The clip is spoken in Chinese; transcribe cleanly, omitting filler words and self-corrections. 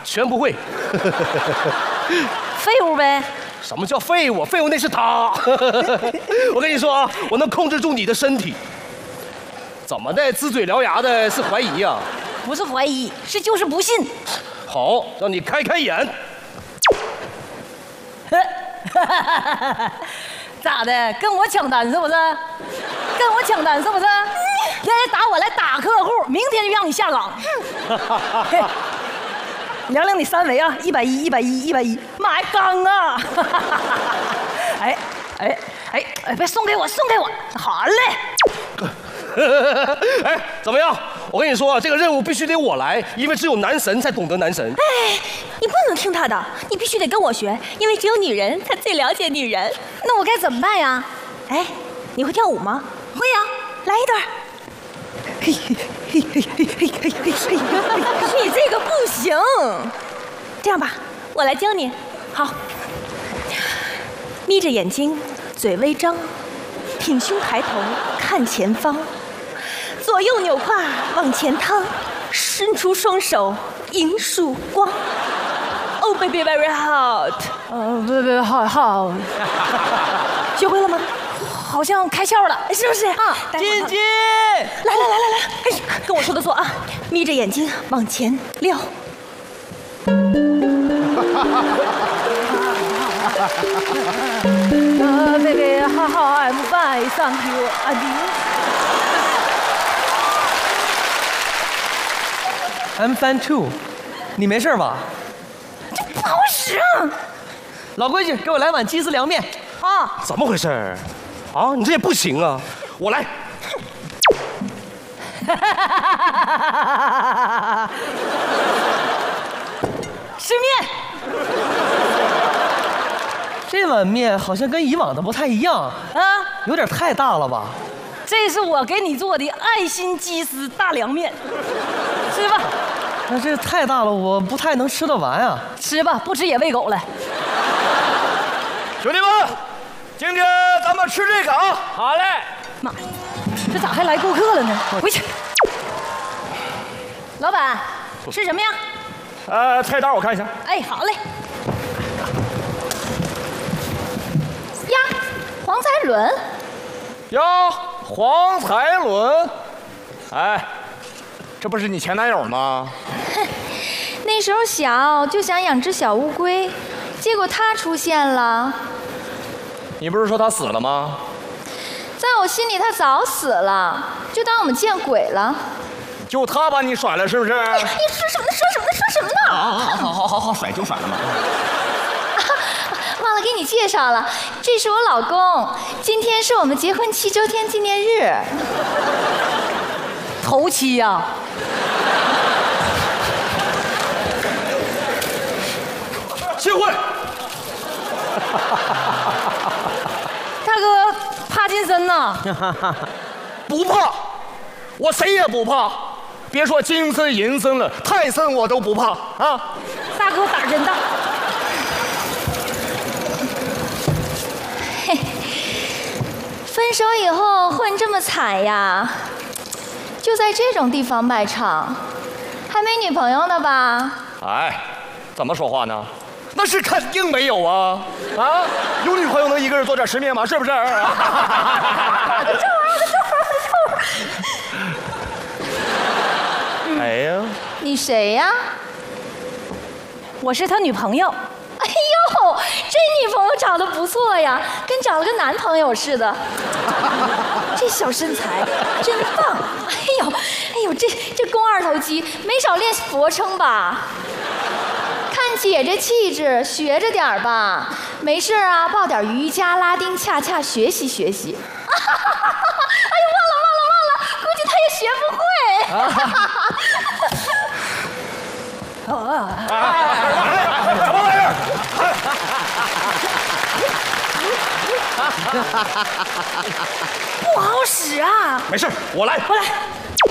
全不会。 废物呗。 什么叫废物？废物那是他。我跟你说啊，我能控制住你的身体。怎么的，呲嘴獠牙的是怀疑呀？ 不是怀疑，是就是不信。 好，让你开开眼。 咋的？跟我抢单是不是？跟我抢单是不是？来打我来打客户，明天就让你下岗。量量你三围啊，110、110、110，妈呀，刚啊！哎，别送给我，送给我，好嘞。 哎，怎么样？我跟你说啊，这个任务必须得我来，因为只有男神才懂得男神。 哎，你不能听他的，你必须得跟我学，因为只有女人才最了解女人。那我该怎么办呀？哎，你会跳舞吗？会呀，来一段。嘿嘿嘿嘿嘿嘿嘿嘿嘿，你这个不行。这样吧，我来教你。好，眯着眼睛，嘴微张，挺胸抬头看前方，左右扭胯往前趟，伸出双手迎曙光。Oh baby very hot， 别好，学会了吗？好像开窍了，是不是啊？ 晶晶， 来，哎，跟我说的错啊！眯着眼睛往前撩。 baby how I'm fine thank you I'm fine too， 你没事吧？ 这不好使啊！ 老规矩，给我来碗鸡丝凉面。 啊！ 怎么回事？啊，你这也不行啊！我来。 吃面。 这碗面好像跟以往的不太一样啊， 有点太大了吧？ 这是我给你做的爱心鸡丝大凉面，吃吧。 那这太大了，我不太能吃得完啊。 吃吧，不吃也喂狗了。 兄弟们，今天咱们吃这个啊！ 好嘞。 妈，这咋还来顾客了呢？回去。老板，吃什么呀？ 菜单我看一下。 哎，好嘞。 呀，黄才伦。 呀，黄才伦。哎，这不是你前男友吗？ 那时候小就想养只小乌龟，结果他出现了。 你不是说他死了吗？ 在我心里他早死了，就当我们见鬼了。 就他把你甩了是不是？ 你说什么呢？ 好，甩就甩了嘛。 忘了给你介绍了，这是我老公，今天是我们结婚7周年纪念日。 头七呀。 谢会。 大哥，帕金森呐？ 不怕，我谁也不怕。别说金森银森了，泰森我都不怕啊！ 大哥胆儿真大。 嘿，分手以后混这么惨呀？就在这种地方卖唱，还没女朋友呢吧？ 哎，怎么说话呢？那是肯定没有啊！啊，有女朋友能一个人做点吃面吗？是不是？哎呀， 你谁呀？ 我是他女朋友。 哎呦，这女朋友长得不错呀，跟找了个男朋友似的。这小身材真棒！哎呦，这肱二头肌，没少练俯卧撑吧？看姐这气质，学着点吧。没事啊，报点瑜伽、拉丁恰恰学习学习。哎呦，忘了，估计他也学不会。 怎么玩意儿？ 不好使啊！ 没事，我来。